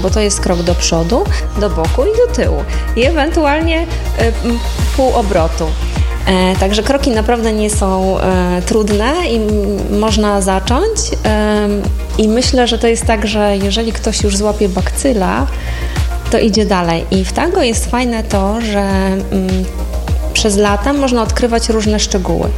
bo to jest krok do przodu, do boku i do tyłu i ewentualnie pół obrotu. Także kroki naprawdę nie są trudne i można zacząć i myślę, że to jest tak, że jeżeli ktoś już złapie bakcyla, to idzie dalej. I w tango jest fajne to, że przez lata można odkrywać różne szczegóły.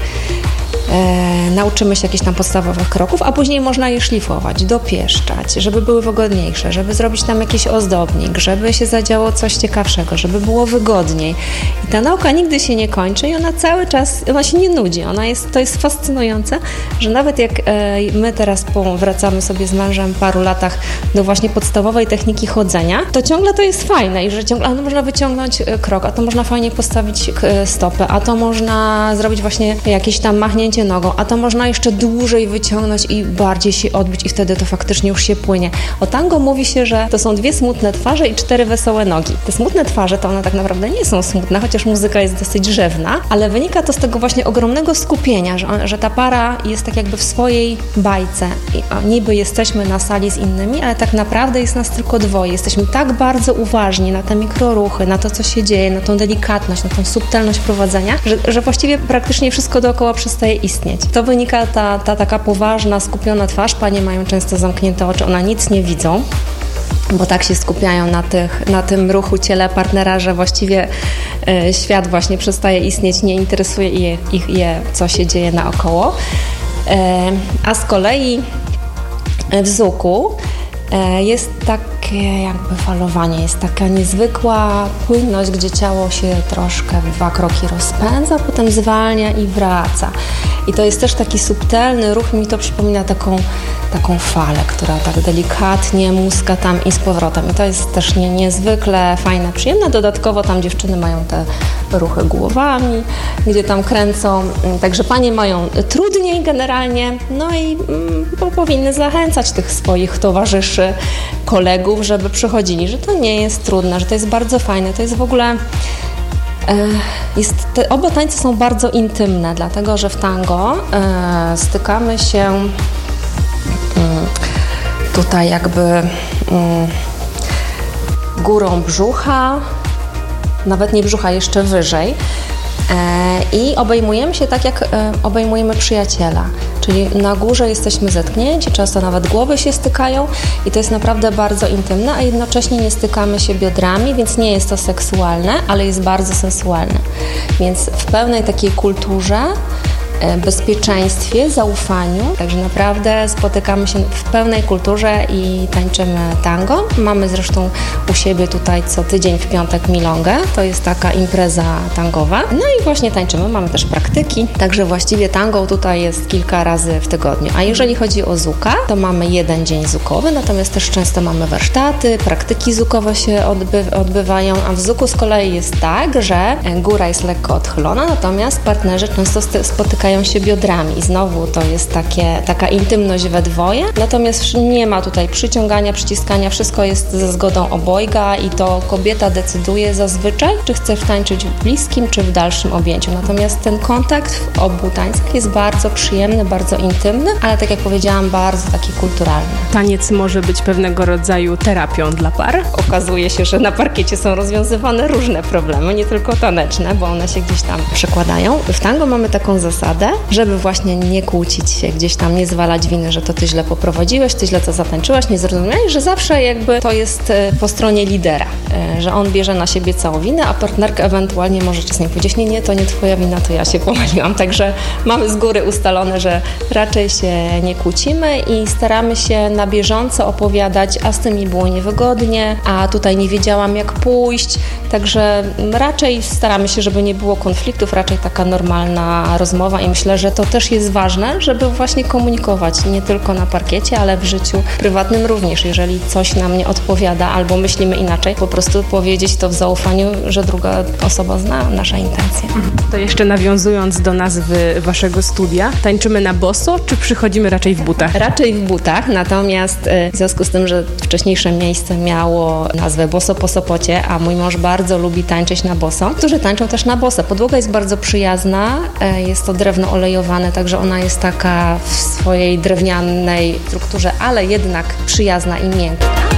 Nauczymy się jakichś tam podstawowych kroków, a później można je szlifować, dopieszczać, żeby były wygodniejsze, żeby zrobić tam jakiś ozdobnik, żeby się zadziało coś ciekawszego, żeby było wygodniej. I ta nauka nigdy się nie kończy i ona cały czas, ona się nie nudzi. To jest fascynujące, że nawet jak my teraz wracamy sobie z mężem w paru latach do właśnie podstawowej techniki chodzenia, to ciągle to jest fajne i że ciągle można wyciągnąć krok, a to można fajnie postawić stopę, a to można zrobić właśnie jakieś tam machnięcie nogą, a to można jeszcze dłużej wyciągnąć i bardziej się odbić i wtedy to faktycznie już się płynie. O tango mówi się, że to są 2 smutne twarze i 4 wesołe nogi. Te smutne twarze to one tak naprawdę nie są smutne, chociaż muzyka jest dosyć rzewna, ale wynika to z tego właśnie ogromnego skupienia, że ta para jest tak jakby w swojej bajce. Niby jesteśmy na sali z innymi, ale tak naprawdę jest nas tylko 2. Jesteśmy tak bardzo uważni na te mikroruchy, na to, co się dzieje, na tą delikatność, na tą subtelność prowadzenia, że właściwie praktycznie wszystko dookoła przestaje istnieć. To wynika ta taka poważna, skupiona twarz. Panie mają często zamknięte oczy, one nic nie widzą, bo tak się skupiają na tym ruchu ciele partnera, że właściwie świat właśnie przestaje istnieć, nie interesuje ich, co się dzieje naokoło. A z kolei w zuku jest takie jakby falowanie, jest taka niezwykła płynność, gdzie ciało się troszkę w 2 kroki rozpędza, potem zwalnia i wraca. I to jest też taki subtelny ruch, mi to przypomina taką falę, która tak delikatnie muska tam i z powrotem. I to jest też niezwykle fajne, przyjemne. Dodatkowo tam dziewczyny mają te ruchy głowami, gdzie tam kręcą. Także panie mają trudniej generalnie, no i powinny zachęcać tych swoich towarzyszy, kolegów, żeby przychodzili, że to nie jest trudne, że to jest bardzo fajne, to jest w ogóle... Oba tańce są bardzo intymne, dlatego że w tango stykamy się tutaj jakby górą brzucha, nawet nie brzucha, jeszcze wyżej. I obejmujemy się tak, jak obejmujemy przyjaciela. Czyli na górze jesteśmy zetknięci, często nawet głowy się stykają i to jest naprawdę bardzo intymne, a jednocześnie nie stykamy się biodrami, więc nie jest to seksualne, ale jest bardzo sensualne. Więc w pełnej takiej kulturze, bezpieczeństwie, zaufaniu. Także naprawdę spotykamy się w pełnej kulturze i tańczymy tango. Mamy zresztą u siebie tutaj co tydzień w piątek milongę. To jest taka impreza tangowa. No i właśnie tańczymy. Mamy też praktyki. Także właściwie tango tutaj jest kilka razy w tygodniu. A jeżeli chodzi o zuka, to mamy 1 dzień zukowy, natomiast też często mamy warsztaty, praktyki zukowe się odbywają, a w zuku z kolei jest tak, że góra jest lekko odchylona, natomiast partnerzy często spotykają się biodrami. I znowu to jest taka intymność we dwoje, natomiast nie ma tutaj przyciągania, przyciskania, wszystko jest ze zgodą obojga i to kobieta decyduje zazwyczaj, czy chce tańczyć w bliskim, czy w dalszym objęciu. Natomiast ten kontakt w obu tańcach jest bardzo przyjemny, bardzo intymny, ale tak jak powiedziałam, bardzo taki kulturalny. Taniec może być pewnego rodzaju terapią dla par? Okazuje się, że na parkiecie są rozwiązywane różne problemy, nie tylko taneczne, bo one się gdzieś tam przekładają. W tango mamy taką zasadę, żeby właśnie nie kłócić się, gdzieś tam nie zwalać winy, że to ty źle poprowadziłeś, ty źle to zatańczyłaś, nie zrozumiałeś, że zawsze jakby to jest po stronie lidera, że on bierze na siebie całą winę, a partnerka ewentualnie może czasem powiedzieć, nie, to nie twoja wina, to ja się pomyliłam. Także mamy z góry ustalone, że raczej się nie kłócimy i staramy się na bieżąco opowiadać, a z tym mi było niewygodnie, a tutaj nie wiedziałam jak pójść, także raczej staramy się, żeby nie było konfliktów, raczej taka normalna rozmowa i myślę, że to też jest ważne, żeby właśnie komunikować nie tylko na parkiecie, ale w życiu prywatnym również. Jeżeli coś nam nie odpowiada albo myślimy inaczej, po prostu powiedzieć to w zaufaniu, że druga osoba zna nasze intencje. To jeszcze nawiązując do nazwy waszego studia, tańczymy na boso, czy przychodzimy raczej w butach? Raczej w butach, natomiast w związku z tym, że wcześniejsze miejsce miało nazwę Boso po Sopocie, a mój mąż bardzo lubi tańczyć na boso, którzy tańczą też na boso. Podłoga jest bardzo przyjazna, jest to drewno olejowane, także ona jest taka w swojej drewnianej strukturze, ale jednak przyjazna i miękka.